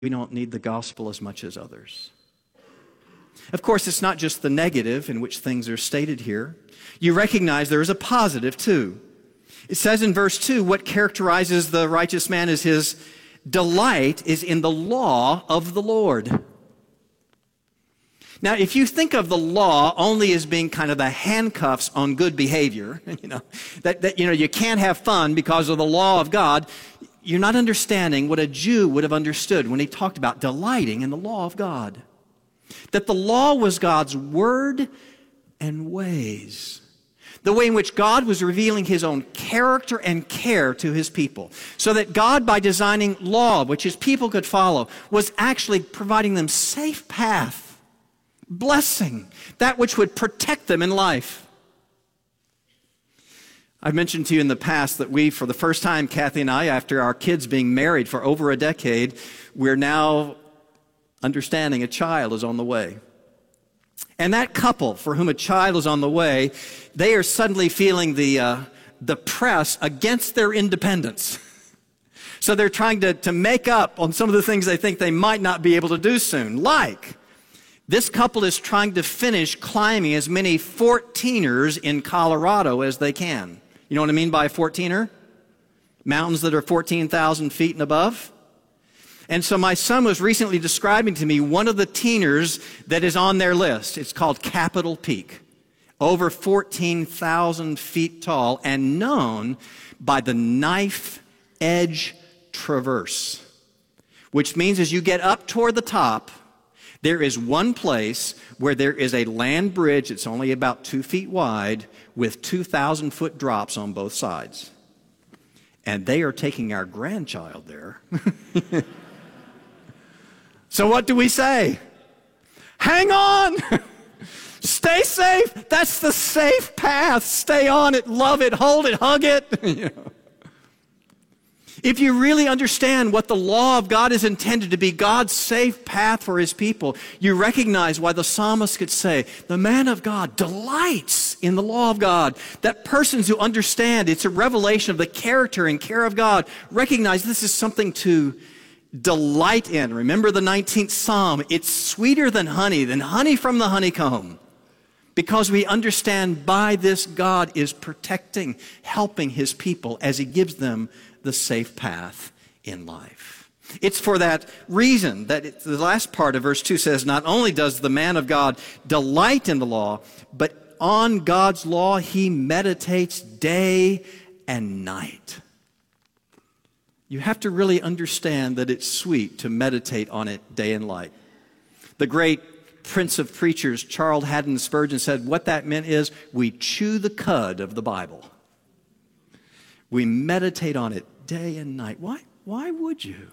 we don't need the gospel as much as others. Of course, it's not just the negative in which things are stated here. You recognize there is a positive too. It says in verse 2, what characterizes the righteous man is his delight is in the law of the Lord. Now, if you think of the law only as being kind of the handcuffs on good behavior, that you can't have fun because of the law of God, you're not understanding what a Jew would have understood when he talked about delighting in the law of God. That the law was God's word and ways. The way in which God was revealing his own character and care to his people. So that God, by designing law, which his people could follow, was actually providing them safe path, blessing, that which would protect them in life. I've mentioned to you in the past that we, for the first time, Kathy and I, after our kids being married for over a decade, we're now understanding a child is on the way. And that couple for whom a child is on the way, they are suddenly feeling the press against their independence. So they're trying to make up on some of the things they think they might not be able to do soon. Like, this couple is trying to finish climbing as many 14ers in Colorado as they can. You know what I mean by a 14er? Mountains that are 14,000 feet and above. And so my son was recently describing to me one of the teeners that is on their list. It's called Capitol Peak. Over 14,000 feet tall and known by the Knife Edge Traverse. Which means as you get up toward the top, there is one place where there is a land bridge that's only about 2 feet wide with 2,000-foot drops on both sides. And they are taking our grandchild there. So what do we say? Hang on! Stay safe! That's the safe path. Stay on it, love it, hold it, hug it. If you really understand what the law of God is intended to be, God's safe path for his people, you recognize why the psalmist could say, the man of God delights in the law of God. That persons who understand it's a revelation of the character and care of God recognize this is something to delight in. Remember the 19th Psalm, it's sweeter than honey from the honeycomb. Because we understand by this God is protecting, helping his people as he gives them the safe path in life. It's for that reason that the last part of verse 2 says, not only does the man of God delight in the law, but on God's law he meditates day and night. You have to really understand that it's sweet to meditate on it day and night. The great Prince of Preachers, Charles Haddon Spurgeon, said what that meant is we chew the cud of the Bible. We meditate on it day and night. Why would you?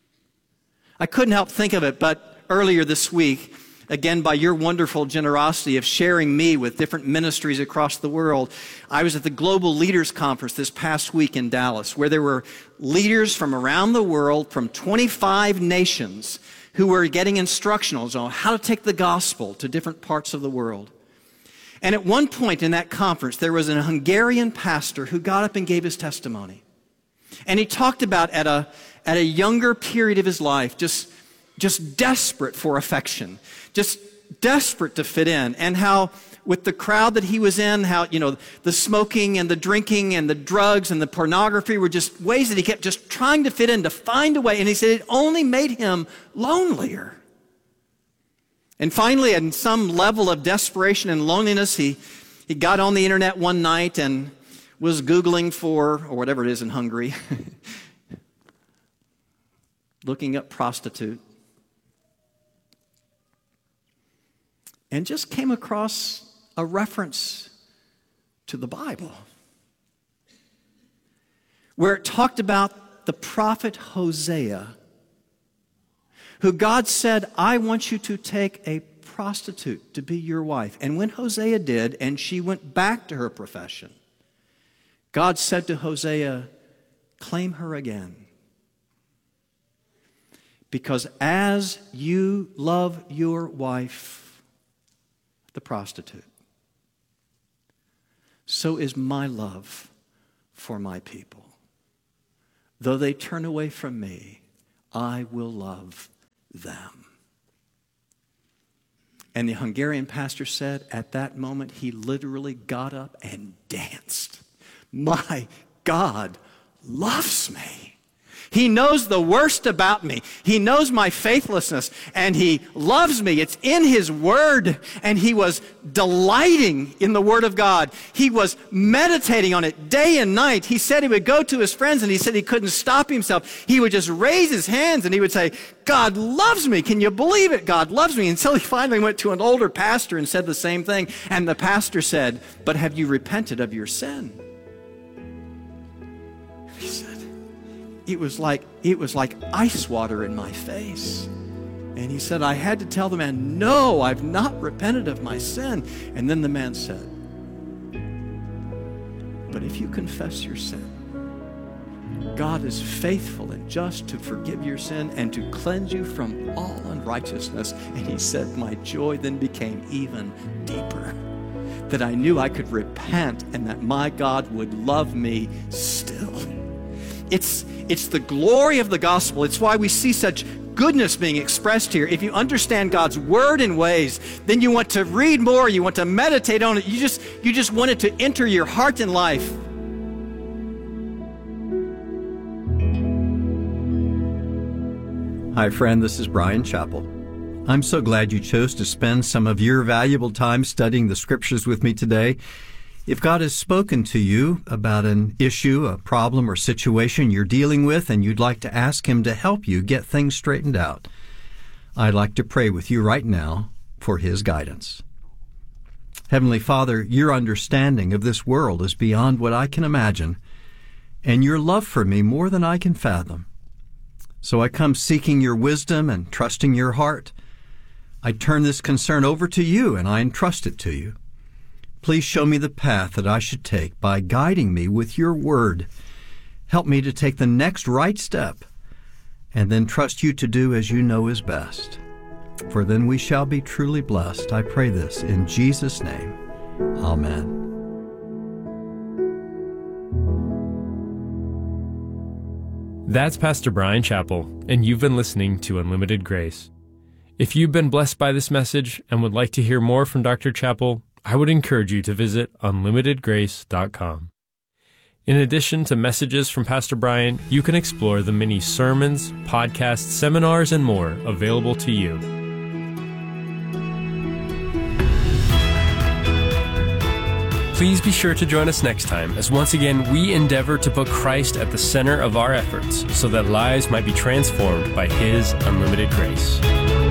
I couldn't help think of it, but earlier this week, again, by your wonderful generosity of sharing me with different ministries across the world, I was at the Global Leaders Conference this past week in Dallas, where there were leaders from around the world, from 25 nations, who were getting instructionals on how to take the gospel to different parts of the world. And at one point in that conference, there was a Hungarian pastor who got up and gave his testimony. And he talked about at a younger period of his life, just desperate for affection, just desperate to fit in, and how with the crowd that he was in, how, the smoking and the drinking and the drugs and the pornography were just ways that he kept just trying to fit in, to find a way. And he said it only made him lonelier. And finally, in some level of desperation and loneliness, he got on the internet one night and was Googling for, or whatever it is in Hungary, looking up prostitute. And just came across a reference to the Bible, where it talked about the prophet Hosea, who God said, I want you to take a prostitute to be your wife. And when Hosea did, and she went back to her profession, God said to Hosea, claim her again. Because as you love your wife, the prostitute, so is my love for my people. Though they turn away from me, I will love them. And the Hungarian pastor said at that moment, he literally got up and danced. My God loves me. He knows the worst about me. He knows my faithlessness, and he loves me. It's in his word, and he was delighting in the word of God. He was meditating on it day and night. He said he would go to his friends, and he said he couldn't stop himself. He would just raise his hands, and he would say, God loves me. Can you believe it? God loves me. Until he finally went to an older pastor and said the same thing. And the pastor said, but have you repented of your sin? He said, it was like ice water in my face. And he said, I had to tell the man, no, I've not repented of my sin. And then the man said, but if you confess your sin, God is faithful and just to forgive your sin and to cleanse you from all unrighteousness. And he said, my joy then became even deeper, that I knew I could repent and that my God would love me still. It's the glory of the gospel. It's why we see such goodness being expressed here. If you understand God's word in ways, then you want to read more, you want to meditate on it, you just want it to enter your heart and life. Hi friend, this is Brian Chappell. I'm so glad you chose to spend some of your valuable time studying the scriptures with me today. If God has spoken to you about an issue, a problem, or situation you're dealing with, and you'd like to ask Him to help you get things straightened out, I'd like to pray with you right now for His guidance. Heavenly Father, your understanding of this world is beyond what I can imagine, and your love for me more than I can fathom. So I come seeking your wisdom and trusting your heart. I turn this concern over to you, and I entrust it to you. Please show me the path that I should take by guiding me with your word. Help me to take the next right step and then trust you to do as you know is best. For then we shall be truly blessed. I pray this in Jesus' name. Amen. That's Pastor Brian Chappell, and you've been listening to Unlimited Grace. If you've been blessed by this message and would like to hear more from Dr. Chappell, I would encourage you to visit unlimitedgrace.com. In addition to messages from Pastor Brian, you can explore the many sermons, podcasts, seminars, and more available to you. Please be sure to join us next time as once again we endeavor to put Christ at the center of our efforts so that lives might be transformed by His unlimited grace.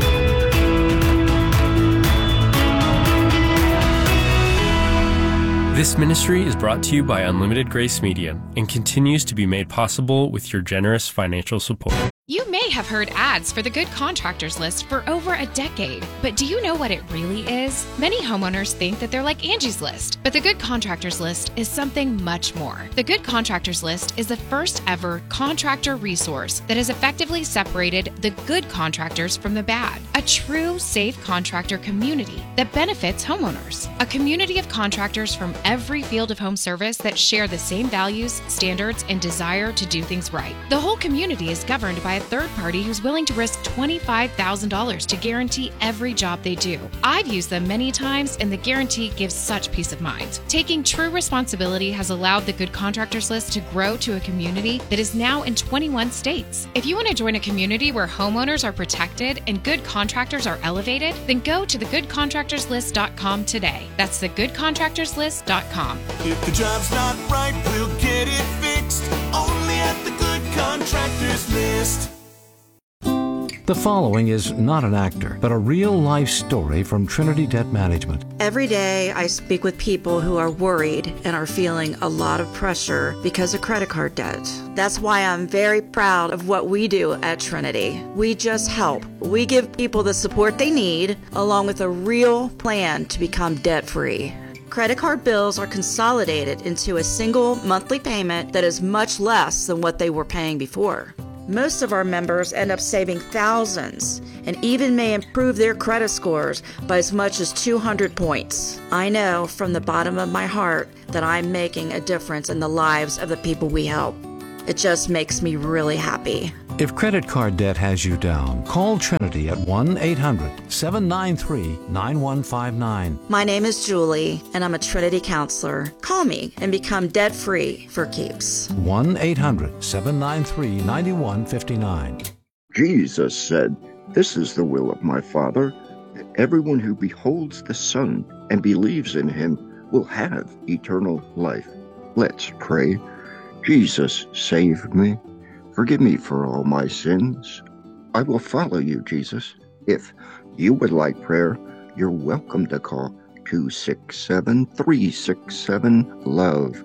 This ministry is brought to you by Unlimited Grace Media and continues to be made possible with your generous financial support. You may have heard ads for the Good Contractors List for over a decade, but do you know what it really is? Many homeowners think that they're like Angie's List, but the Good Contractors List is something much more. The Good Contractors List is the first ever contractor resource that has effectively separated the good contractors from the bad. A true safe contractor community that benefits homeowners. A community of contractors from every field of home service that share the same values, standards, and desire to do things right. The whole community is governed by a third party who's willing to risk $25,000 to guarantee every job they do. I've used them many times, and the guarantee gives such peace of mind. Taking true responsibility has allowed the Good Contractors List to grow to a community that is now in 21 states. If you want to join a community where homeowners are protected and good contractors are elevated, then go to thegoodcontractorslist.com today. That's thegoodcontractorslist.com. If the job's not right, we'll get it fixed. Only at the Good Contractors List. The following is not an actor, but a real-life story from Trinity Debt Management. Every day I speak with people who are worried and are feeling a lot of pressure because of credit card debt. That's why I'm very proud of what we do at Trinity. We just help. We give people the support they need, along with a real plan to become debt-free. Credit card bills are consolidated into a single monthly payment that is much less than what they were paying before. Most of our members end up saving thousands and even may improve their credit scores by as much as 200 points. I know from the bottom of my heart that I'm making a difference in the lives of the people we help. It just makes me really happy. If credit card debt has you down, call Trinity at 1-800-793-9159. My name is Julie, and I'm a Trinity counselor. Call me and become debt-free for keeps. 1-800-793-9159. Jesus said, "This is the will of my Father, that everyone who beholds the Son and believes in him will have eternal life." Let's pray. Jesus, save me. Forgive me for all my sins. I will follow you, Jesus. If you would like prayer, you're welcome to call 267-367-LOVE,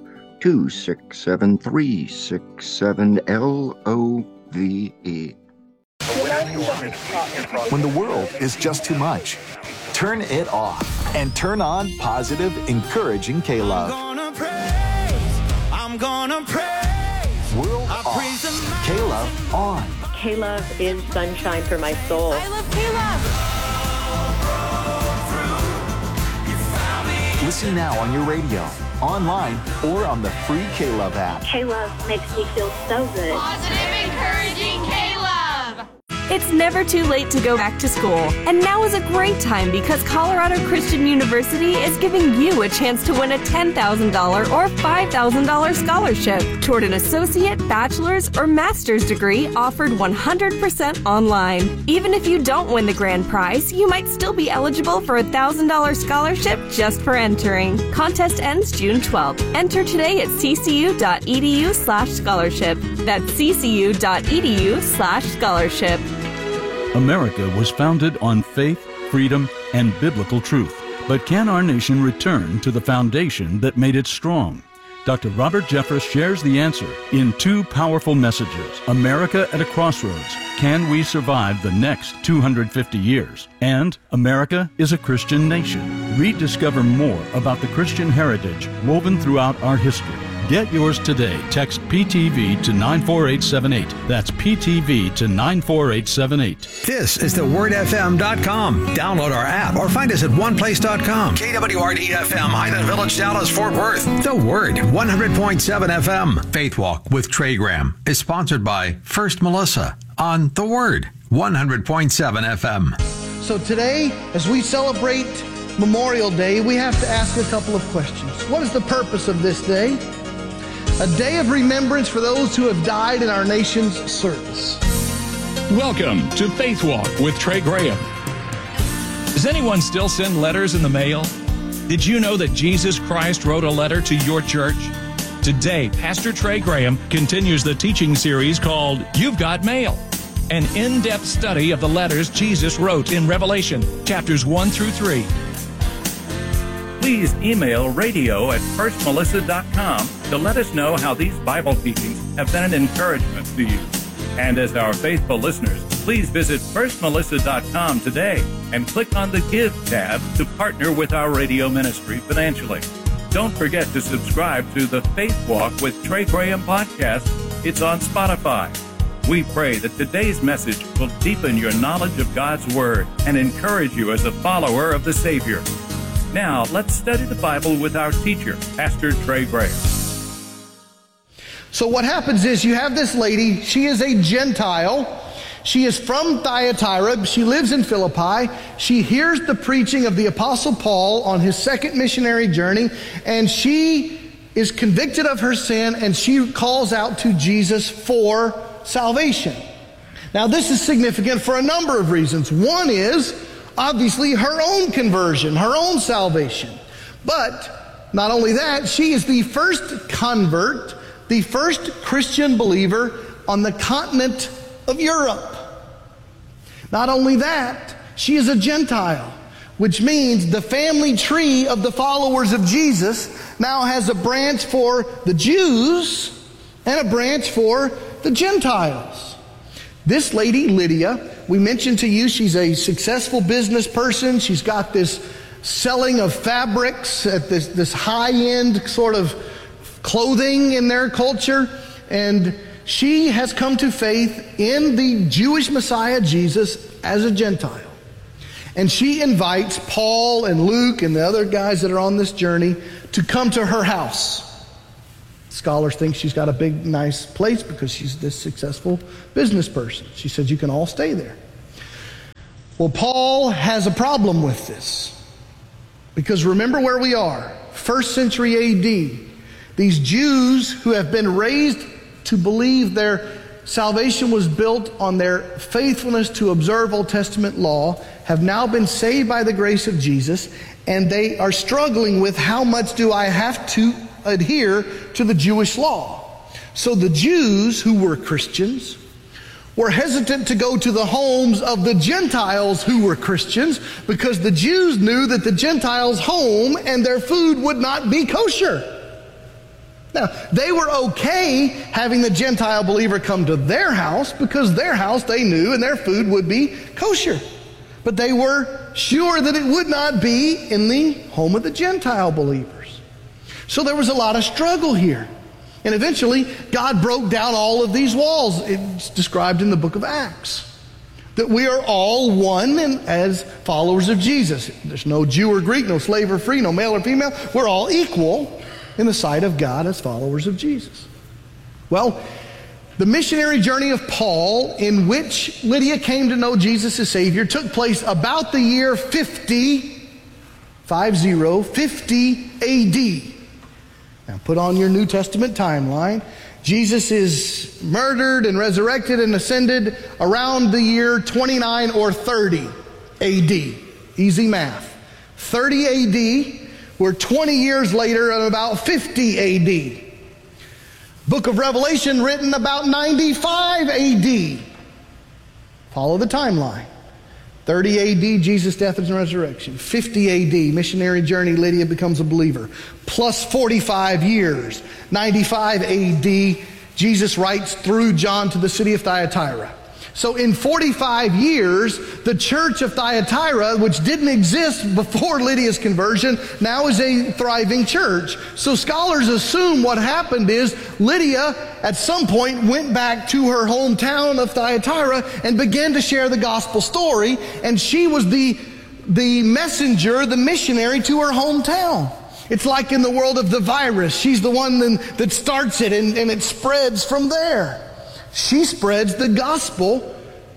267-367-LOVE. When the world is just too much, turn it off and turn on positive, encouraging K-Love. I'm gonna praise. World off. K-Love on. K-Love is sunshine for my soul. I love K-Love. Listen now on your radio, online, or on the free K-Love app. K-Love makes me feel so good. Positive, encouraging K-Love. It's never too late to go back to school, and now is a great time because Colorado Christian University is giving you a chance to win a $10,000 or $5,000 scholarship toward an associate, bachelor's, or master's degree offered 100% online. Even if you don't win the grand prize, you might still be eligible for a $1,000 scholarship just for entering. Contest ends June 12th. Enter today at ccu.edu/scholarship. That's ccu.edu/scholarship. America was founded on faith, freedom, and biblical truth. But can our nation return to the foundation that made it strong? Dr. Robert Jeffress shares the answer in two powerful messages. America at a Crossroads. Can we survive the next 250 years? And America is a Christian nation. Rediscover more about the Christian heritage woven throughout our history. Get yours today. Text PTV to 94878. That's PTV to 94878. This is thewordfm.com. Download our app or find us at oneplace.com. KWRD-FM, Highland Village, Dallas, Fort Worth. The Word, 100.7 FM. Faith Walk with Trey Graham is sponsored by First Melissa on The Word, 100.7 FM. So today, as we celebrate Memorial Day, we have to ask a couple of questions. What is the purpose of this day? A day of remembrance for those who have died in our nation's service. Welcome to Faith Walk with Trey Graham. Does anyone still send letters in the mail? Did you know that Jesus Christ wrote a letter to your church? Today, Pastor Trey Graham continues the teaching series called You've Got Mail, an in-depth study of the letters Jesus wrote in Revelation, chapters 1 through 3. Please email radio@firstmelissa.com to let us know how these Bible teachings have been an encouragement to you. And as our faithful listeners, please visit firstmelissa.com today and click on the Give tab to partner with our radio ministry financially. Don't forget to subscribe to the Faith Walk with Trey Graham podcast. It's on Spotify. We pray that today's message will deepen your knowledge of God's Word and encourage you as a follower of the Savior. Now, let's study the Bible with our teacher, Pastor Trey Graham. So what happens is you have this lady, she is a Gentile. She is from Thyatira. She lives in Philippi. She hears the preaching of the Apostle Paul on his second missionary journey, and she is convicted of her sin, and she calls out to Jesus for salvation. Now, this is significant for a number of reasons. One is, obviously, her own conversion, her own salvation. But not only that, she is the first convert, the first Christian believer on the continent of Europe. Not only that, she is a Gentile, which means the family tree of the followers of Jesus now has a branch for the Jews and a branch for the Gentiles. This lady, Lydia, we mentioned to you, she's a successful business person. She's got this selling of fabrics at this high-end sort of clothing in their culture. And she has come to faith in the Jewish Messiah, Jesus, as a Gentile. And she invites Paul and Luke and the other guys that are on this journey to come to her house. Scholars think she's got a big, nice place because she's this successful business person. She said, you can all stay there. Well, Paul has a problem with this. Because remember where we are. 1st century A.D. These Jews who have been raised to believe their salvation was built on their faithfulness to observe Old Testament law have now been saved by the grace of Jesus, and they are struggling with how much do I have to adhere to the Jewish law. So the Jews who were Christians were hesitant to go to the homes of the Gentiles who were Christians because the Jews knew that the Gentiles' home and their food would not be kosher. Now, they were okay having the Gentile believer come to their house because their house they knew and their food would be kosher. But they were sure that it would not be in the home of the Gentile believers. So there was a lot of struggle here. And eventually, God broke down all of these walls. It's described in the book of Acts. That we are all one as followers of Jesus. There's no Jew or Greek, no slave or free, no male or female. We're all equal in the sight of God as followers of Jesus. Well, the missionary journey of Paul, in which Lydia came to know Jesus as Savior, took place about the year 50 A.D. Now put on your New Testament timeline. Jesus is murdered and resurrected and ascended around the year 29 or 30 A.D. Easy math. 30 A.D. We're 20 years later at about 50 A.D. Book of Revelation written about 95 A.D. Follow the timeline. 30 A.D., Jesus' death and resurrection. 50 A.D., missionary journey, Lydia becomes a believer. Plus 45 years. 95 A.D., Jesus writes through John to the city of Thyatira. So in 45 years, the church of Thyatira, which didn't exist before Lydia's conversion, now is a thriving church. So scholars assume what happened is Lydia, at some point, went back to her hometown of Thyatira and began to share the gospel story, and she was the messenger, the missionary to her hometown. It's like in the world of the virus. She's the one that starts it, and it spreads from there. She spreads the gospel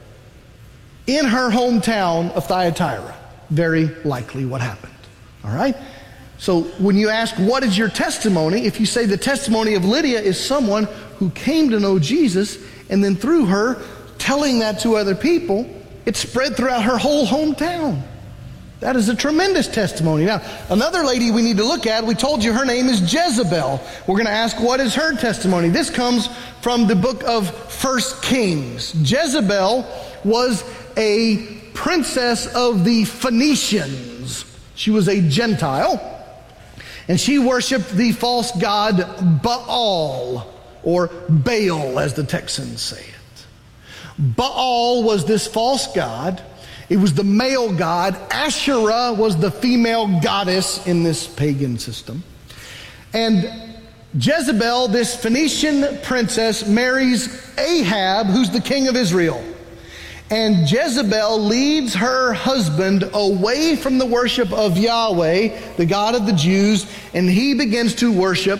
in her hometown of Thyatira. Very likely what happened. All right? So when you ask, what is your testimony? If you say the testimony of Lydia is someone who came to know Jesus, and then through her telling that to other people, it spread throughout her whole hometown. That is a tremendous testimony. Now, another lady we need to look at, we told you her name is Jezebel. We're going to ask, what is her testimony? This comes from the book of 1 Kings. Jezebel was a princess of the Phoenicians. She was a Gentile, and she worshiped the false god Baal, or Baal as the Texans say it. Baal was this false god. It was the male god. Asherah was the female goddess in this pagan system. And Jezebel, this Phoenician princess, marries Ahab, who's the king of Israel. And Jezebel leads her husband away from the worship of Yahweh, the God of the Jews, and he begins to worship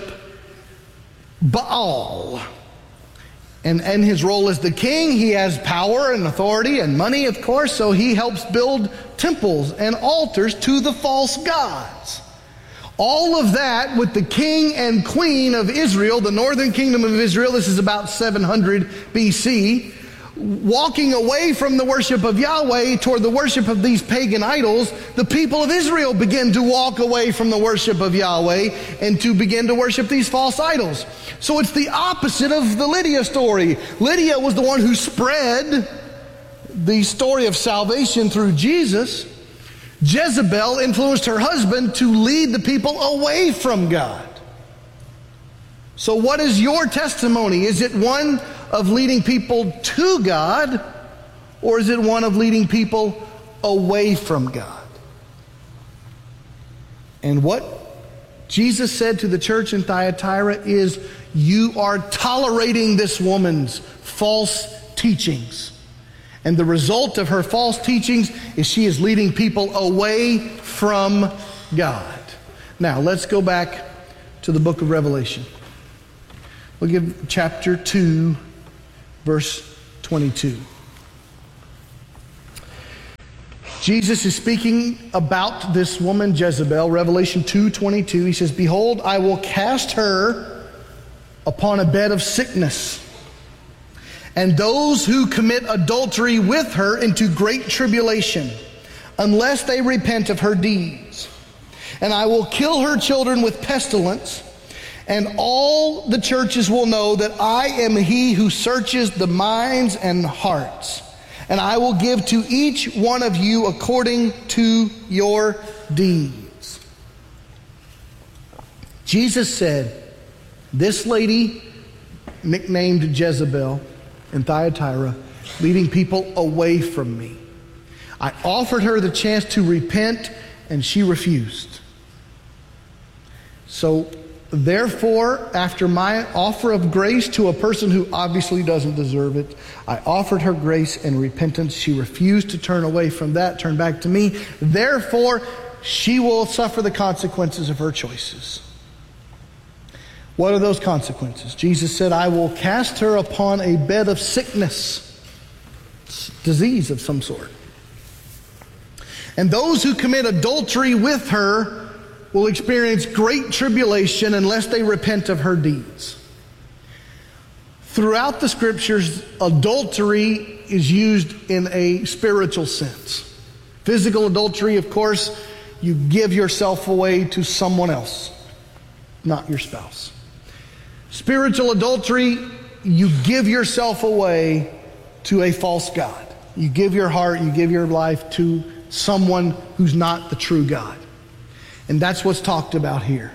Baal. And in his role as the king, he has power and authority and money, of course, so he helps build temples and altars to the false gods. All of that with the king and queen of Israel, the northern kingdom of Israel, this is about 700 BC, walking away from the worship of Yahweh toward the worship of these pagan idols. The people of Israel begin to walk away from the worship of Yahweh and to begin to worship these false idols. So it's the opposite of the Lydia story. Lydia was the one who spread the story of salvation through Jesus. Jezebel influenced her husband to lead the people away from God. So what is your testimony? Is it one of leading people to God, or is it one of leading people away from God? And what Jesus said to the church in Thyatira is, you are tolerating this woman's false teachings. And the result of her false teachings is she is leading people away from God. Now, let's go back to the book of Revelation. Look at chapter 2, verse 22. Jesus is speaking about this woman Jezebel, Revelation 2:22. He says, "Behold, I will cast her upon a bed of sickness, and those who commit adultery with her into great tribulation, unless they repent of her deeds. And I will kill her children with pestilence, and all the churches will know that I am he who searches the minds and hearts. And I will give to each one of you according to your deeds." Jesus said, this lady, nicknamed Jezebel in Thyatira, leading people away from me. I offered her the chance to repent, and she refused. So, therefore, after my offer of grace to a person who obviously doesn't deserve it, I offered her grace and repentance. She refused to turn away from that, turn back to me. Therefore, she will suffer the consequences of her choices. What are those consequences? Jesus said, "I will cast her upon a bed of sickness," disease of some sort. "And those who commit adultery with her will experience great tribulation unless they repent of her deeds." Throughout the scriptures, adultery is used in a spiritual sense. Physical adultery, of course, you give yourself away to someone else, not your spouse. Spiritual adultery, you give yourself away to a false god. You give your heart, you give your life to someone who's not the true God. And that's what's talked about here.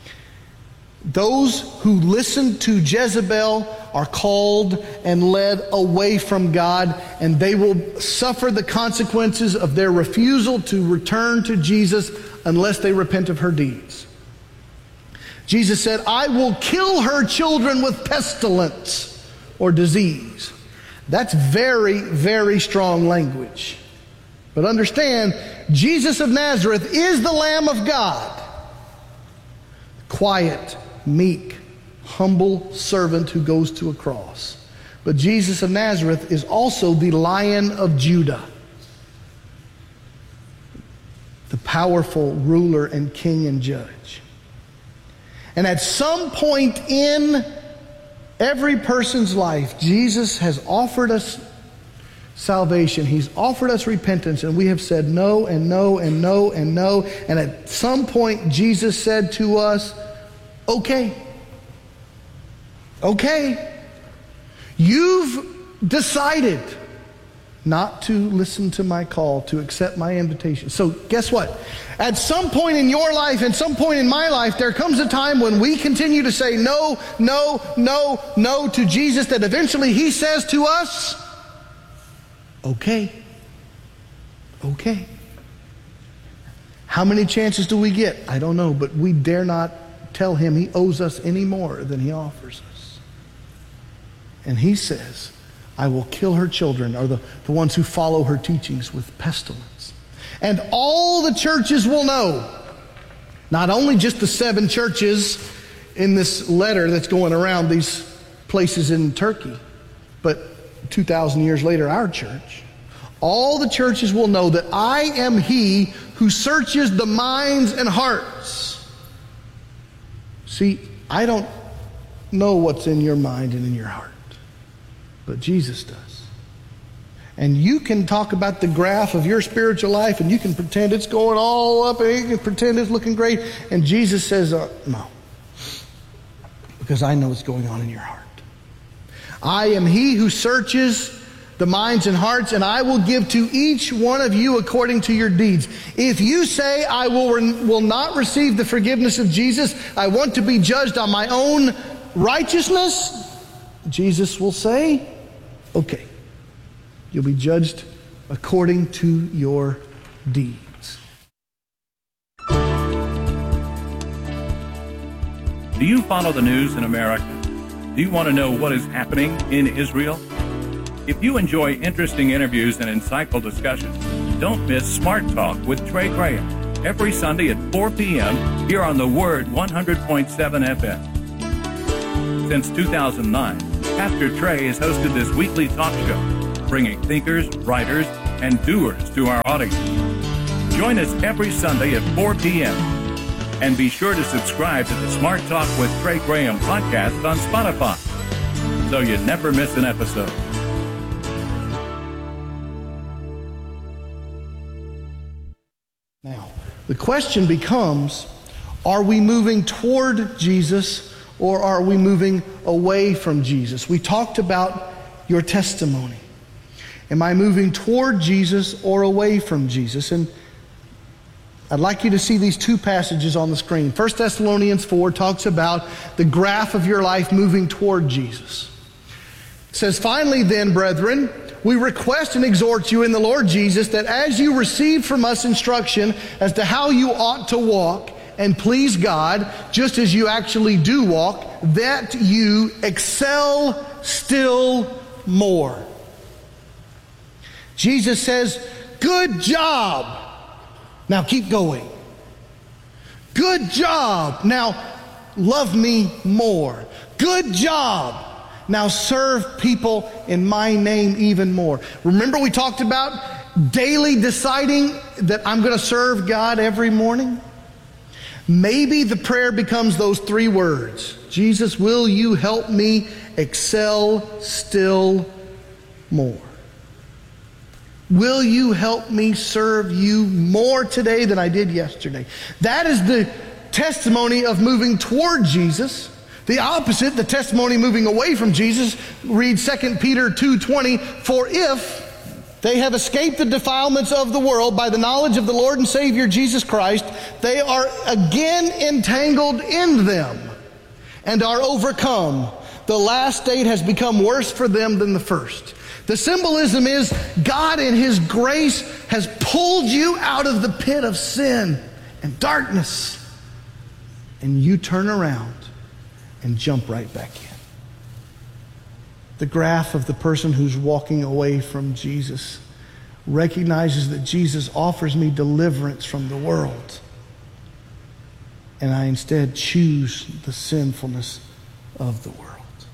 Those who listen to Jezebel are called and led away from God, and they will suffer the consequences of their refusal to return to Jesus unless they repent of her deeds. Jesus said, "I will kill her children with pestilence," or disease. That's very, very strong language. But understand, Jesus of Nazareth is the Lamb of God. Quiet, meek, humble servant who goes to a cross. But Jesus of Nazareth is also the Lion of Judah, the powerful ruler and king and judge. And at some point in every person's life, Jesus has offered us salvation. He's offered us repentance, and we have said no and no and no and no. And at some point, Jesus said to us, okay, you've decided not to listen to my call, to accept my invitation. So guess what? At some point in your life, and some point in my life, there comes a time when we continue to say no, no, no, no to Jesus, that eventually he says to us, okay. How many chances do we get? I don't know, but we dare not tell him he owes us any more than he offers us. And he says, I will kill her children, or the ones who follow her teachings, with pestilence. And all the churches will know, not only just the 7 churches in this letter that's going around these places in Turkey, but 2,000 years later, our church, all the churches will know that I am he who searches the minds and hearts. See, I don't know what's in your mind and in your heart, but Jesus does. And you can talk about the graph of your spiritual life, and you can pretend it's going all up, and you can pretend it's looking great, and Jesus says, no, because I know what's going on in your heart. I am he who searches the minds and hearts, and I will give to each one of you according to your deeds. If you say, I will not receive the forgiveness of Jesus, I want to be judged on my own righteousness, Jesus will say, okay, you'll be judged according to your deeds. Do you follow the news in America? Do you want to know what is happening in Israel? If you enjoy interesting interviews and insightful discussions, don't miss Smart Talk with Trey Graham every Sunday at 4 p.m. here on the Word 100.7 FM. Since 2009, Pastor Trey has hosted this weekly talk show, bringing thinkers, writers, and doers to our audience. Join us every Sunday at 4 p.m. And be sure to subscribe to the Smart Talk with Trey Graham podcast on Spotify, so you never miss an episode. Now, the question becomes, are we moving toward Jesus or are we moving away from Jesus? We talked about your testimony. Am I moving toward Jesus or away from Jesus? And I'd like you to see these two passages on the screen. 1 Thessalonians 4 talks about the graph of your life moving toward Jesus. It says, "Finally then, brethren, we request and exhort you in the Lord Jesus that as you received from us instruction as to how you ought to walk and please God, just as you actually do walk, that you excel still more." Jesus says, "Good job. Now keep going. Good job. Now love me more. Good job. Now serve people in my name even more." Remember we talked about daily deciding that I'm going to serve God every morning? Maybe the prayer becomes those three words. Jesus, will you help me excel still more? Will you help me serve you more today than I did yesterday? That is the testimony of moving toward Jesus. The opposite, the testimony moving away from Jesus, read 2 Peter 2:20, "For if they have escaped the defilements of the world by the knowledge of the Lord and Savior Jesus Christ, they are again entangled in them and are overcome. The last state has become worse for them than the first." The symbolism is God in His grace has pulled you out of the pit of sin and darkness, and you turn around and jump right back in. The graph of the person who's walking away from Jesus recognizes that Jesus offers me deliverance from the world, and I instead choose the sinfulness of the world.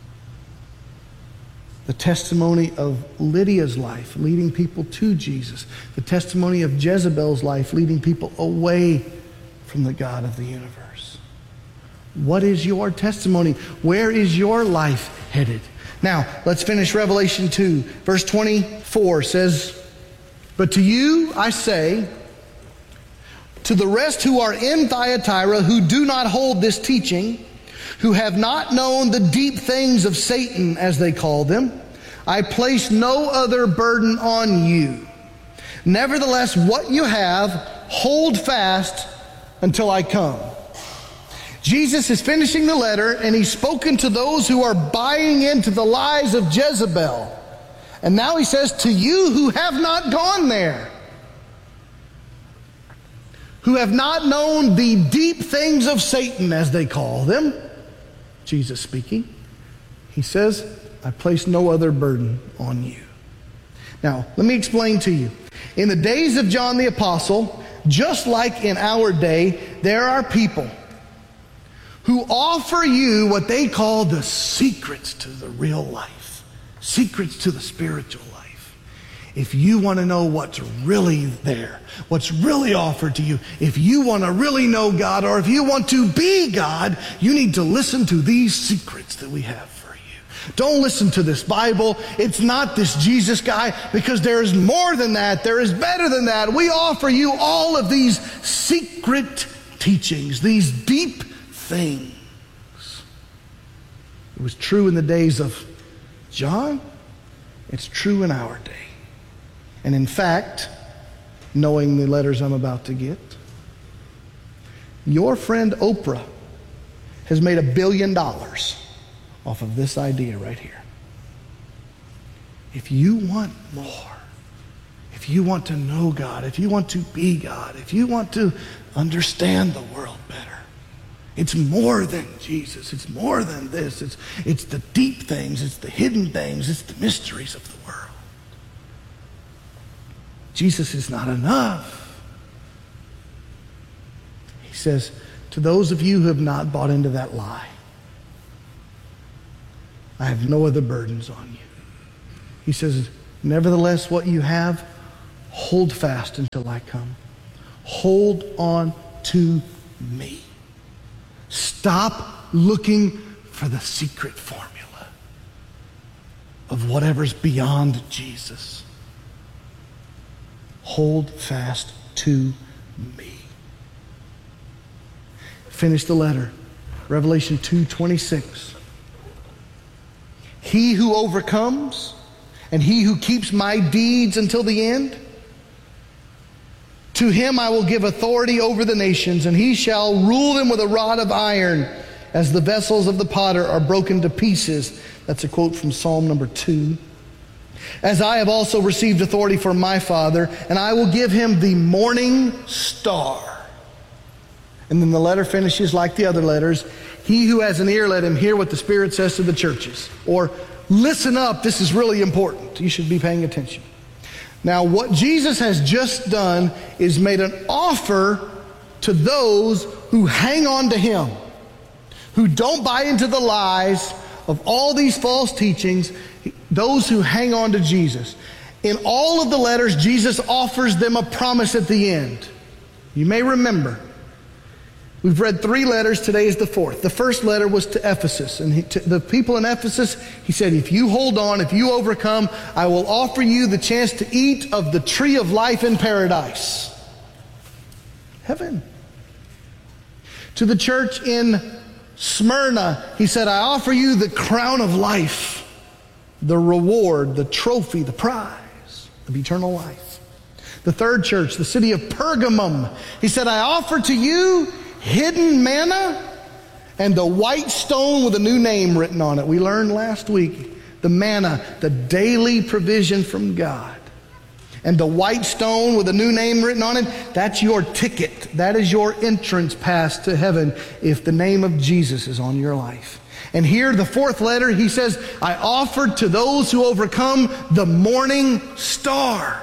The testimony of Lydia's life leading people to Jesus. The testimony of Jezebel's life leading people away from the God of the universe. What is your testimony? Where is your life headed? Now, let's finish Revelation 2. Verse 24 says, "But to you I say, to the rest who are in Thyatira, who do not hold this teaching, who have not known the deep things of Satan, as they call them, I place no other burden on you. Nevertheless, what you have, hold fast until I come." Jesus is finishing the letter, and He's spoken to those who are buying into the lies of Jezebel. And now He says, to you who have not gone there, who have not known the deep things of Satan, as they call them, Jesus speaking, He says, I place no other burden on you. Now, let me explain to you. In the days of John the Apostle, just like in our day, there are people who offer you what they call the secrets to the real life, secrets to the spiritual life. If you want to know what's really there, what's really offered to you, if you want to really know God, or if you want to be God, you need to listen to these secrets that we have for you. Don't listen to this Bible. It's not this Jesus guy, because there is more than that. There is better than that. We offer you all of these secret teachings, these deep things. It was true in the days of John. It's true in our day. And in fact, knowing the letters I'm about to get, your friend Oprah has made $1 billion off of this idea right here. If you want more, if you want to know God, if you want to be God, if you want to understand the world better, it's more than Jesus. It's more than this. It's the deep things. It's the hidden things. It's the mysteries of the world. Jesus is not enough. He says, to those of you who have not bought into that lie, I have no other burdens on you. He says, nevertheless, what you have, hold fast until I come. Hold on to me. Stop looking for the secret formula of whatever's beyond Jesus. Hold fast to me. Finish the letter. Revelation 2:26. He who overcomes and he who keeps my deeds until the end, to him I will give authority over the nations, and he shall rule them with a rod of iron, as the vessels of the potter are broken to pieces. That's a quote from Psalm number 2. As I have also received authority from my Father, and I will give him the morning star. And then the letter finishes like the other letters. He who has an ear, let him hear what the Spirit says to the churches. Or, listen up, this is really important. You should be paying attention. Now, what Jesus has just done is made an offer to those who hang on to him, who don't buy into the lies of all these false teachings, those who hang on to Jesus. In all of the letters, Jesus offers them a promise at the end. You may remember, we've read 3 letters. Today is the 4th. The first letter was to Ephesus. And to the people in Ephesus, he said, if you hold on, if you overcome, I will offer you the chance to eat of the tree of life in paradise. Heaven. To the church in Smyrna, he said, I offer you the crown of life, the reward, the trophy, the prize of eternal life. The third church, the city of Pergamum, he said, I offer to you hidden manna and the white stone with a new name written on it. We learned last week, the manna, the daily provision from God. And the white stone with a new name written on it, that's your ticket. That is your entrance pass to heaven if the name of Jesus is on your life. And here, the 4th letter, he says, I offered to those who overcome the morning star.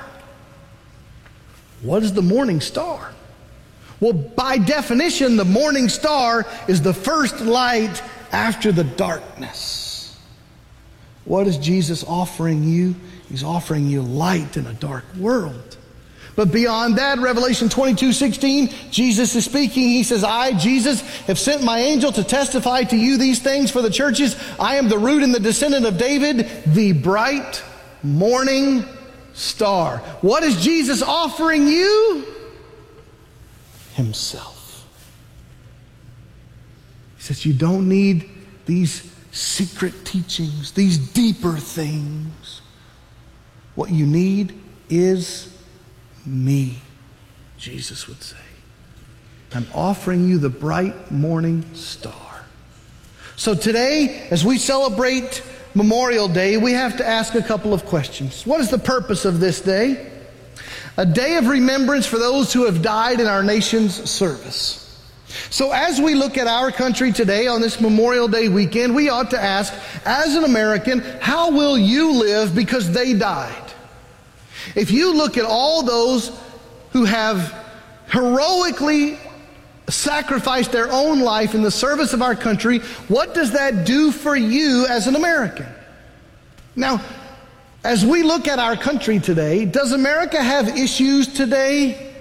What is the morning star? Well, by definition, the morning star is the first light after the darkness. What is Jesus offering you? He's offering you light in a dark world. But beyond that, Revelation 22:16, Jesus is speaking. He says, I, Jesus, have sent my angel to testify to you these things for the churches. I am the root and the descendant of David, the bright morning star. What is Jesus offering you? Himself. He says, you don't need these secret teachings, these deeper things. What you need is me, Jesus would say. I'm offering you the bright morning star. So today, as we celebrate Memorial Day, we have to ask a couple of questions. What is the purpose of this day? A day of remembrance for those who have died in our nation's service. So as we look at our country today on this Memorial Day weekend, we ought to ask, as an American, how will you live because they died? If you look at all those who have heroically sacrificed their own life in the service of our country, what does that do for you as an American? Now, as we look at our country today, does America have issues today?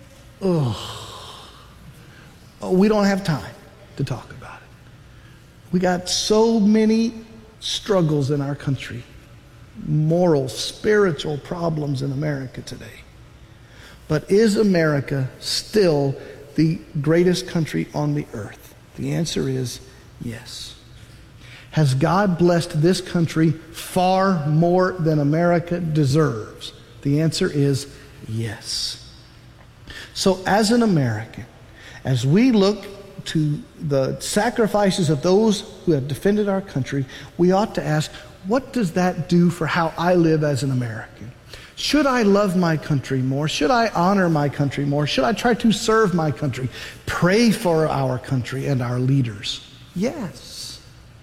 We don't have time to talk about it. We got so many struggles in our country. Moral, spiritual problems in America today. But is America still the greatest country on the earth? The answer is yes. Has God blessed this country far more than America deserves? The answer is yes. So as an American, as we look to the sacrifices of those who have defended our country, we ought to ask, what does that do for how I live as an American? Should I love my country more? Should I honor my country more? Should I try to serve my country? Pray for our country and our leaders? Yes.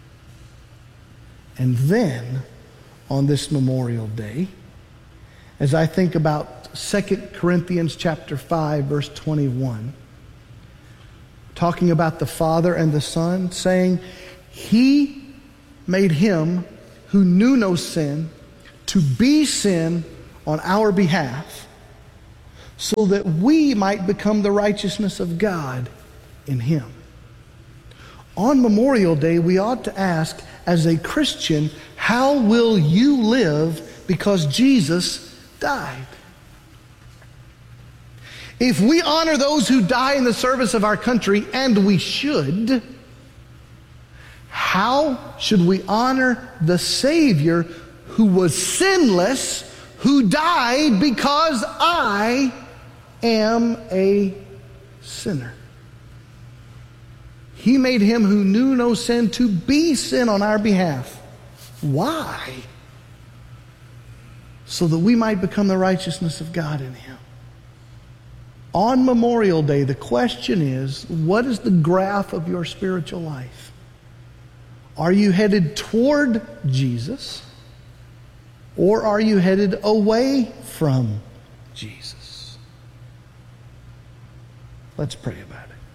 And then, on this Memorial Day, as I think about 2 Corinthians chapter 5, verse 21, talking about the Father and the Son, saying, He made him who knew no sin to be sin on our behalf, so that we might become the righteousness of God in him. On Memorial Day, we ought to ask, as a Christian, how will you live because Jesus died? If we honor those who die in the service of our country, and we should, how should we honor the Savior who was sinless, who died because I am a sinner? He made him who knew no sin to be sin on our behalf. Why? So that we might become the righteousness of God in him. On Memorial Day, the question is, what is the graph of your spiritual life? Are you headed toward Jesus, or are you headed away from Jesus? Let's pray about it.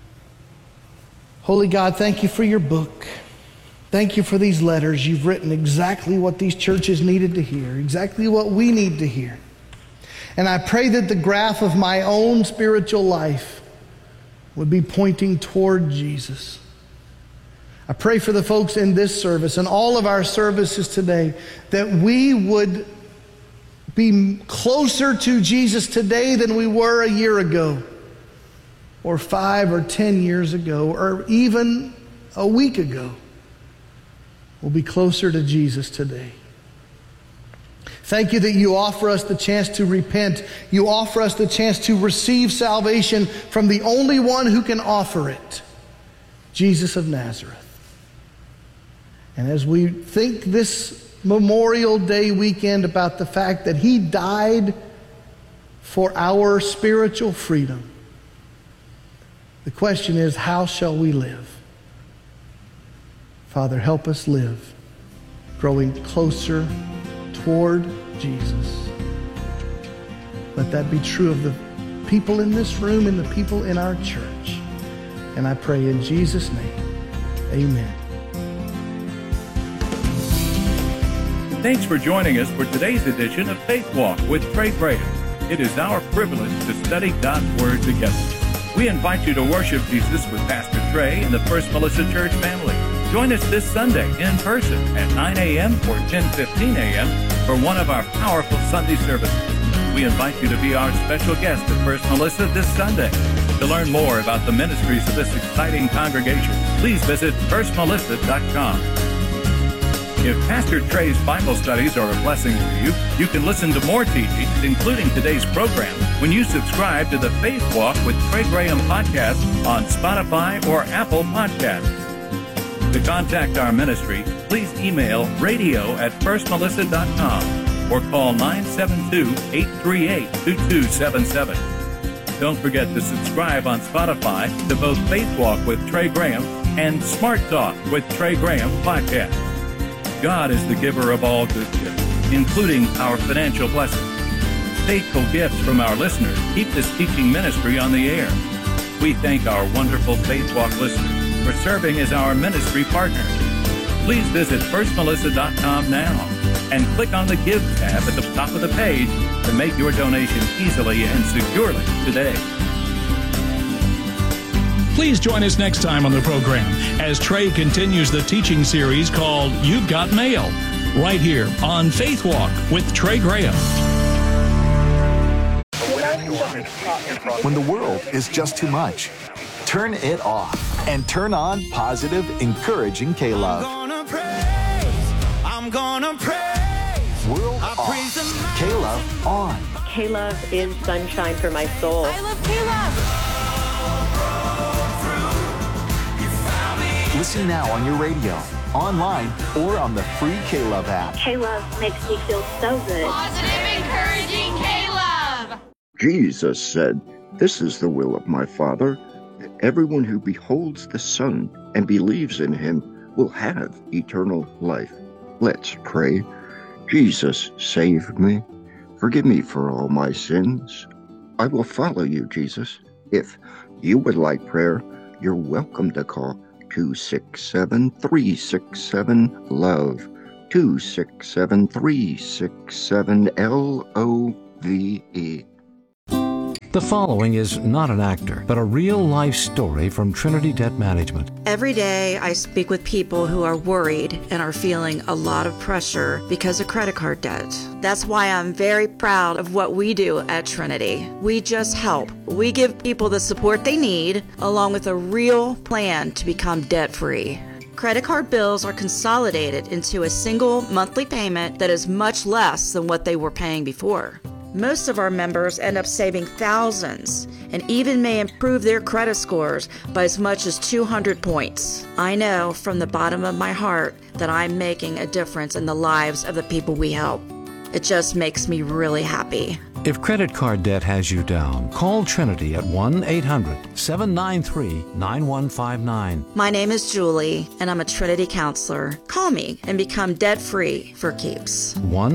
Holy God, thank you for your book. Thank you for these letters. You've written exactly what these churches needed to hear, exactly what we need to hear. And I pray that the graph of my own spiritual life would be pointing toward Jesus. I pray for the folks in this service and all of our services today that we would be closer to Jesus today than we were a year ago, or 5 or 10 years ago, or even a week ago. We'll be closer to Jesus today. Thank you that you offer us the chance to repent. You offer us the chance to receive salvation from the only one who can offer it, Jesus of Nazareth. And as we think this Memorial Day weekend about the fact that he died for our spiritual freedom, the question is, how shall we live? Father, help us live, growing closer toward Jesus. Let that be true of the people in this room and the people in our church. And I pray in Jesus' name, amen. Thanks for joining us for today's edition of Faith Walk with Trey Graham. It is our privilege to study God's Word together. We invite you to worship Jesus with Pastor Trey and the First Melissa Church family. Join us this Sunday in person at 9 a.m. or 10:15 a.m. for one of our powerful Sunday services. We invite you to be our special guest at First Melissa this Sunday. To learn more about the ministries of this exciting congregation, please visit firstmelissa.com. If Pastor Trey's Bible studies are a blessing to you, you can listen to more teachings, including today's program, when you subscribe to the Faith Walk with Trey Graham podcast on Spotify or Apple Podcasts. To contact our ministry, please email radio@firstmelissa.com or call 972-838-2277. Don't forget to subscribe on Spotify to both Faith Walk with Trey Graham and Smart Talk with Trey Graham podcast. God is the giver of all good gifts, including our financial blessings. Faithful gifts from our listeners keep this teaching ministry on the air. We thank our wonderful Faith Walk listeners for serving as our ministry partners. Please visit firstmelissa.com now and click on the Give tab at the top of the page to make your donation easily and securely today. Please join us next time on the program as Trey continues the teaching series called You've Got Mail, right here on Faith Walk with Trey Graham. When the world is just too much, turn it off and turn on positive, encouraging K-Love. I'm gonna praise. World off. K-Love on. K-Love is sunshine for my soul. I love K-Love. Listen now on your radio, online, or on the free K-Love app. K-Love makes me feel so good. Positive, encouraging K-Love. Jesus said, "This is the will of my Father, that everyone who beholds the Son and believes in him will have eternal life." Let's pray. Jesus, save me. Forgive me for all my sins. I will follow you, Jesus. If you would like prayer, you're welcome to call 267-367-LOVE. 267-367-LOVE. The following is not an actor, but a real-life story from Trinity Debt Management. Every day I speak with people who are worried and are feeling a lot of pressure because of credit card debt. That's why I'm very proud of what we do at Trinity. We just help. We give people the support they need, along with a real plan to become debt-free. Credit card bills are consolidated into a single monthly payment that is much less than what they were paying before. Most of our members end up saving thousands and even may improve their credit scores by as much as 200 points. I know from the bottom of my heart that I'm making a difference in the lives of the people we help. It just makes me really happy. If credit card debt has you down, call Trinity at 1-800-793-9159. My name is Julie, and I'm a Trinity counselor. Call me and become debt-free for keeps.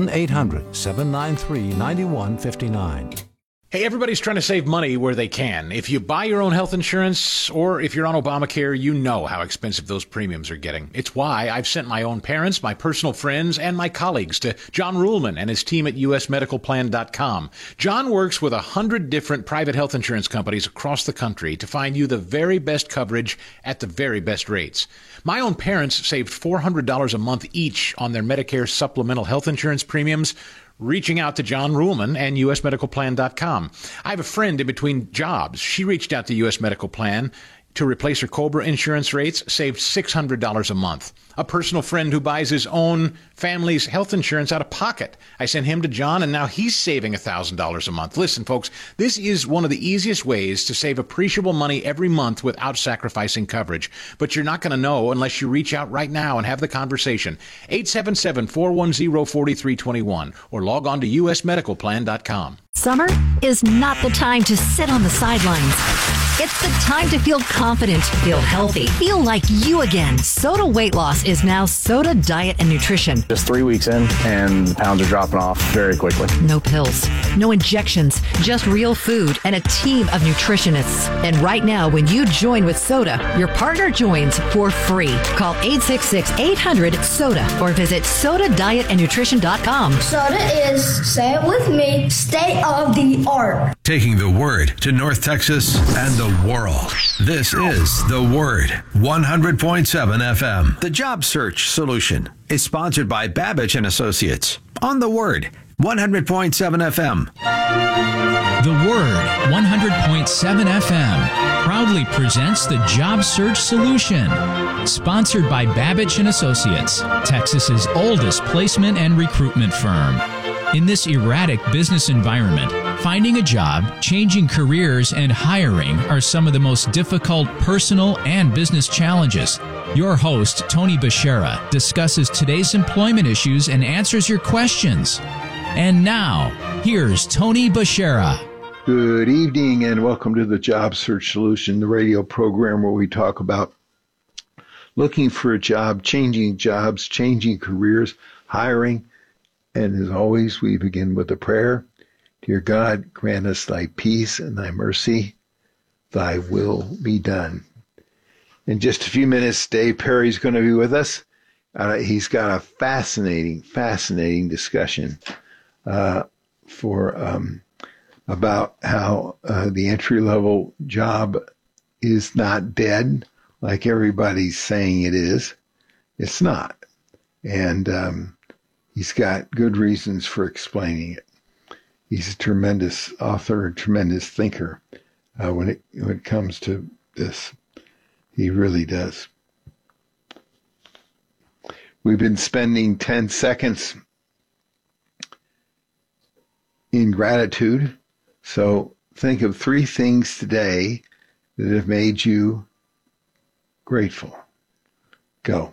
1-800-793-9159. Hey, everybody's trying to save money where they can. If you buy your own health insurance or if you're on Obamacare, you know how expensive those premiums are getting. It's why I've sent my own parents, my personal friends, and my colleagues to John Ruhlman and his team at usmedicalplan.com. John works with 100 different private health insurance companies across the country to find you the very best coverage at the very best rates. My own parents saved $400 a month each on their Medicare supplemental health insurance premiums, reaching out to John Ruhlman and usmedicalplan.com. I have a friend in between jobs. She reached out to US Medical Plan to replace her COBRA insurance rates, saved $600 a month. A personal friend who buys his own family's health insurance out of pocket. I sent him to John, and now he's saving $1,000 a month. Listen, folks, this is one of the easiest ways to save appreciable money every month without sacrificing coverage. But you're not going to know unless you reach out right now and have the conversation. 877-410-4321 or log on to usmedicalplan.com. Summer is not the time to sit on the sidelines. It's the time to feel confident, feel healthy, feel like you again. Soda Weight Loss is now Soda Diet and Nutrition. Just 3 weeks in, and the pounds are dropping off very quickly. No pills, no injections, just real food and a team of nutritionists. And right now, when you join with Soda, your partner joins for free. Call 866-800-SODA or visit SodaDietAndNutrition.com. Soda is, say it with me, state of the art. Taking the Word to North Texas and the world. This is The Word, 100.7 FM. The Job Search Solution is sponsored by Babbage and Associates on The Word, 100.7 FM. The Word, 100.7 FM, proudly presents the Job Search Solution, sponsored by Babbage and Associates, Texas's oldest placement and recruitment firm. In this erratic business environment, finding a job, changing careers, and hiring are some of the most difficult personal and business challenges. Your host, Tony Bashara, discusses today's employment issues and answers your questions. And now, here's Tony Bashara. Good evening and welcome to the Job Search Solution, the radio program where we talk about looking for a job, changing jobs, changing careers, hiring. And as always, we begin with a prayer. Dear God, grant us thy peace and thy mercy. Thy will be done. In just a few minutes, Dave Perry's going to be with us. He's got a fascinating discussion about how the entry-level job is not dead like everybody's saying it is. It's not. And he's got good reasons for explaining it. He's a tremendous author, a tremendous thinker when it comes to this. He really does. We've been spending 10 seconds in gratitude. So think of 3 things today that have made you grateful. Go.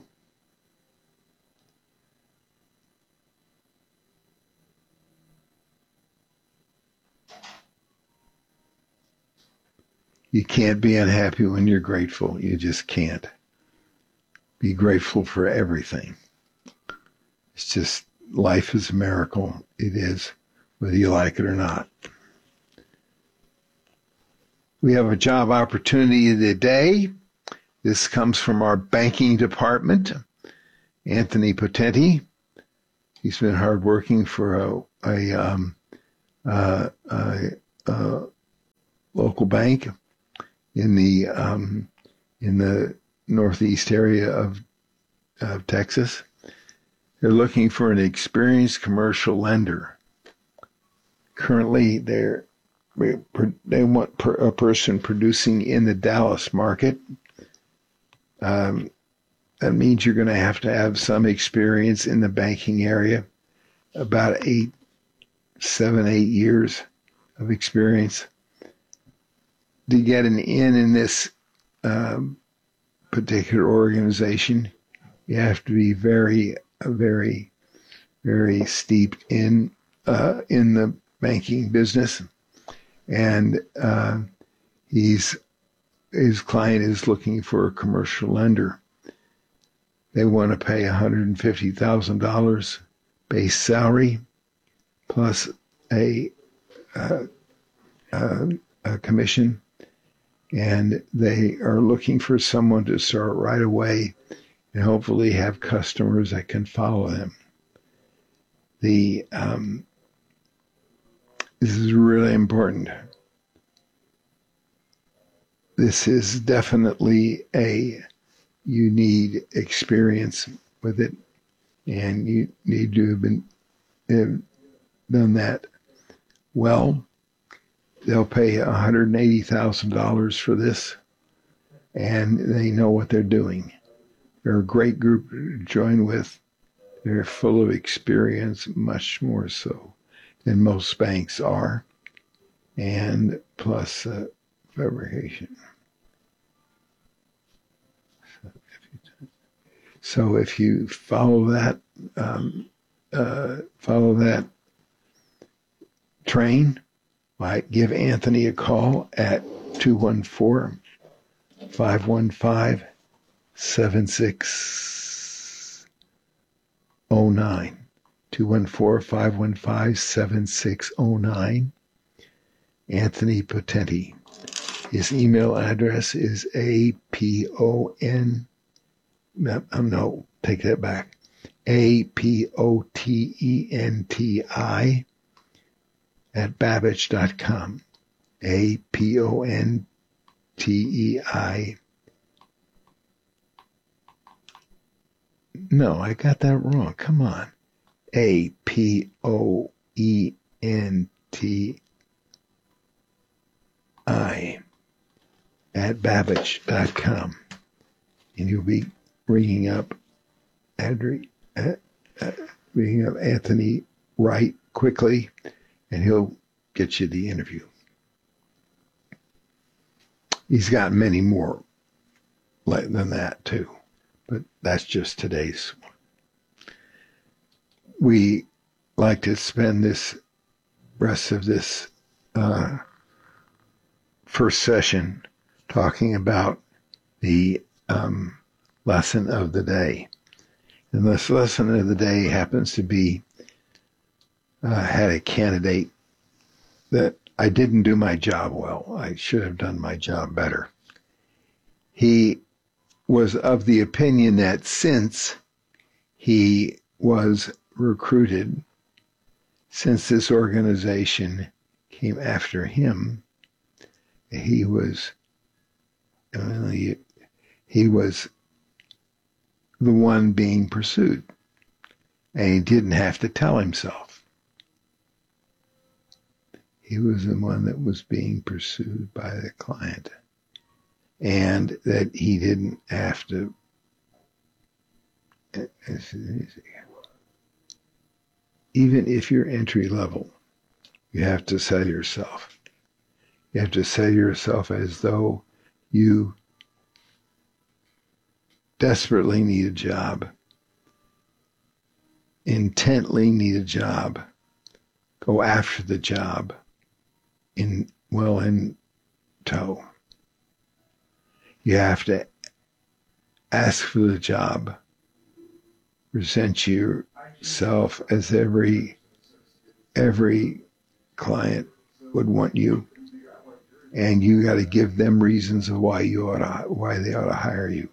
You can't be unhappy when you're grateful. You just can't. Be grateful for everything. It's just, life is a miracle. It is, whether you like it or not. We have a job opportunity today. This comes from our banking department, Anthony Potenti. He's been hardworking for a local bank in the northeast area of Texas. They're looking for an experienced commercial lender. Currently, they want a person producing in the Dallas market. That means you're going to have some experience in the banking area, about 7, 8 years of experience. To get an in this particular organization, you have to be very, very, very steeped in the banking business, and his client is looking for a commercial lender. They want to pay $150,000 base salary plus a commission, and they are looking for someone to start right away and hopefully have customers that can follow them. This is really important. This is definitely you need experience with it, and you need to have done that well. They'll pay $180,000 for this, and they know what they're doing. They're a great group to join with. They're full of experience, much more so than most banks are, and plus fabrication. So if you follow that train, give Anthony a call at 214-515-7609. 214-515-7609. Anthony Potenti. His email address is take that back. apotenti@babbage.com. APONTEI. No, I got that wrong. Come on. APOENTI@babbage.com. And you'll be ringing up Anthony right quickly, and he'll get you the interview. He's got many more than that too, but that's just today's one. We like to spend this rest of this first session talking about the lesson of the day. And this lesson of the day happens to be had a candidate that I didn't do my job well. I should have done my job better. He was of the opinion that since he was recruited, since this organization came after him, he was the one being pursued, and he didn't have to tell himself. He was the one that was being pursued by the client, and that he didn't have to. Even if you're entry level, you have to sell yourself. You have to sell yourself as though you desperately need a job, intently need a job, go after the job in tow. You have to ask for the job, present yourself as every client would want you and you got to give them reasons of why they ought to hire you.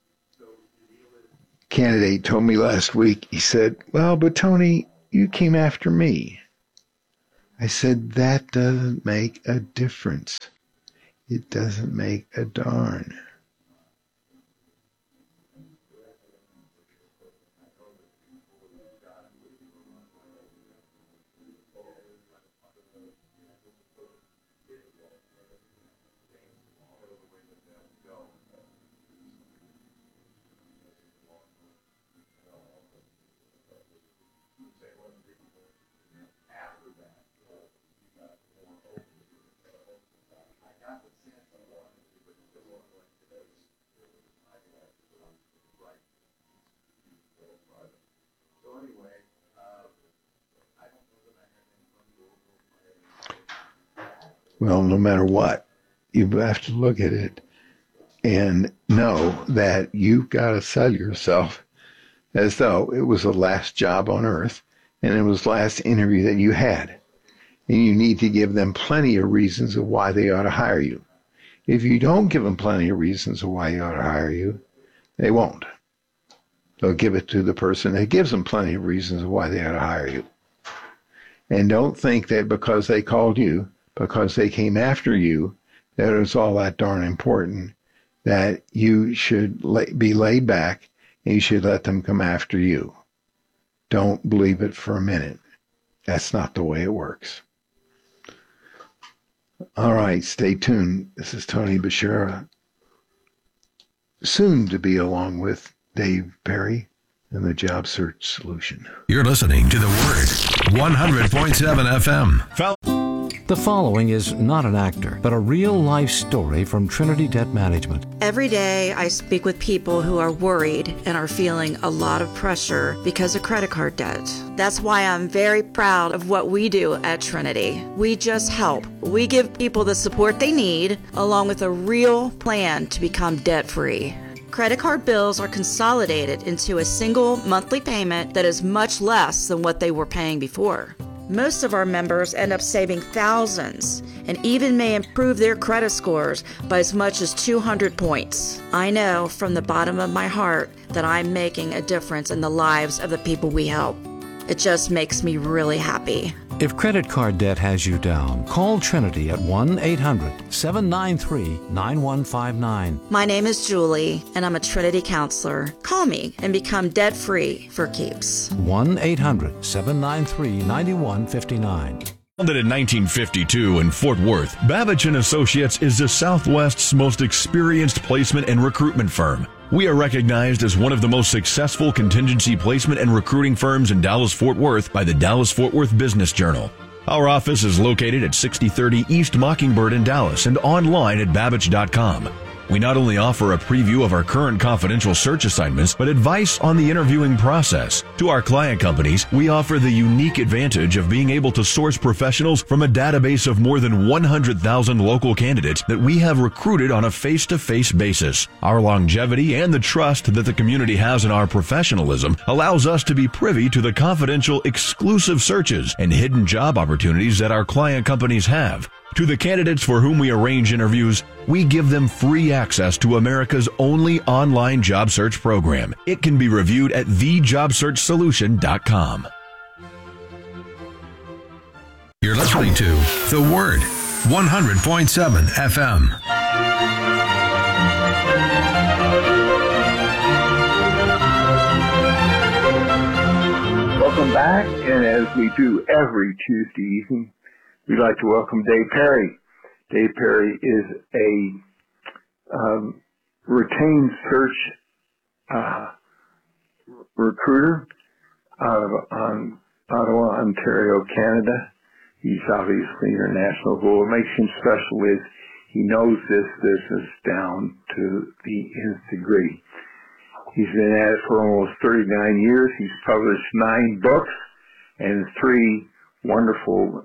Candidate told me last week, he said, well, but Tony, you came after me. I said, that doesn't make a difference. It doesn't make a darn. Well, no matter what, you have to look at it and know that you've got to sell yourself as though it was the last job on earth and it was the last interview that you had. And you need to give them plenty of reasons of why they ought to hire you. If you don't give them plenty of reasons of why you ought to hire you, they won't. They'll give it to the person that gives them plenty of reasons of why they ought to hire you. And don't think that because they called you, because they came after you, that it was all that darn important, that you should be laid back and you should let them come after you. Don't believe it for a minute. That's not the way it works. All right, stay tuned. This is Tony Bashara, soon to be along with Dave Perry and the Job Search Solution. You're listening to The Word, 100.7 FM. The following is not an actor, but a real-life story from Trinity Debt Management. Every day I speak with people who are worried and are feeling a lot of pressure because of credit card debt. That's why I'm very proud of what we do at Trinity. We just help. We give people the support they need, along with a real plan to become debt-free. Credit card bills are consolidated into a single monthly payment that is much less than what they were paying before. Most of our members end up saving thousands and even may improve their credit scores by as much as 200 points. I know from the bottom of my heart that I'm making a difference in the lives of the people we help. It just makes me really happy. If credit card debt has you down, call Trinity at 1-800-793-9159. My name is Julie, and I'm a Trinity counselor. Call me and become debt-free for keeps. 1-800-793-9159. Founded in 1952 in Fort Worth, Babich & Associates is the Southwest's most experienced placement and recruitment firm. We are recognized as one of the most successful contingency placement and recruiting firms in Dallas-Fort Worth by the Dallas-Fort Worth Business Journal. Our office is located at 6030 East Mockingbird in Dallas and online at Babich.com. We not only offer a preview of our current confidential search assignments, but advice on the interviewing process. To our client companies, we offer the unique advantage of being able to source professionals from a database of more than 100,000 local candidates that we have recruited on a face-to-face basis. Our longevity and the trust that the community has in our professionalism allows us to be privy to the confidential, exclusive searches and hidden job opportunities that our client companies have. To the candidates for whom we arrange interviews, we give them free access to America's only online job search program. It can be reviewed at thejobsearchsolution.com. You're listening to The Word, 100.7 FM. Welcome back, and as we do every Tuesday evening, we'd like to welcome Dave Perry. Dave Perry is a retained search recruiter out of Ottawa, Ontario, Canada. He's obviously international. What makes him special is he knows this business down to the nth degree. He's been at it for almost 39 years. He's published 9 books and 3 wonderful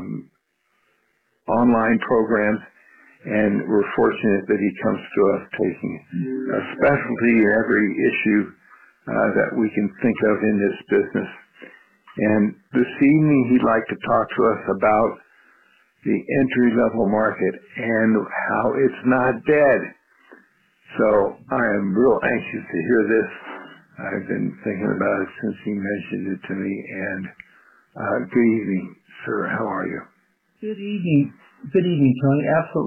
online programs, and we're fortunate that he comes to us taking a specialty in every issue that we can think of in this business. And this evening he'd like to talk to us about the entry-level market and how it's not dead. So I am real anxious to hear this. I've been thinking about it since he mentioned it to me. And good evening, sir. How are you? Good evening. Good evening, Tony. Absolutely.